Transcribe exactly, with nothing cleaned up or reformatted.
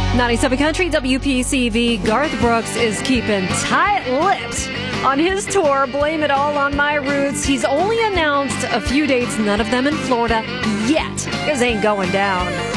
ninety-seven Country W P C V. Garth Brooks is keeping tight-lipped on his tour, Blame It All on My Roots. He's only announced a few dates, none of them in Florida yet. This ain't going down.